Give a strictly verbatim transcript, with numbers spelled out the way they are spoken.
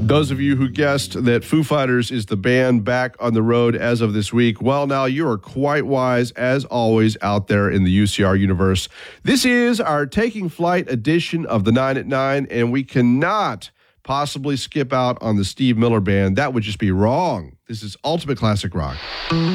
Those of you who guessed that Foo Fighters is the band back on the road as of this week, well, now you are quite wise, as always, out there in the U C R universe. This is our Taking Flight edition of the nine at nine, and we cannot possibly skip out on the Steve Miller Band. That would just be wrong. This is Ultimate Classic Rock.